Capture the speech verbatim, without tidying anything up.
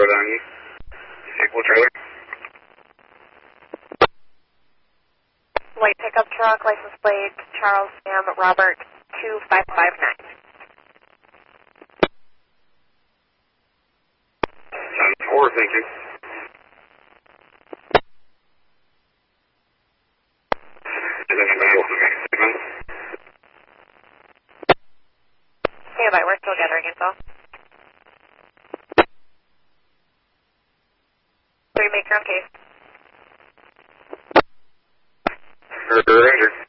right on you. Equal trailer. Light pickup truck, license plate, Charles Sam Robert two five five nine. ten four, thank you. Is anybody else in the segment? Stand by, we're still gathering info. So you make your own case. Ranger.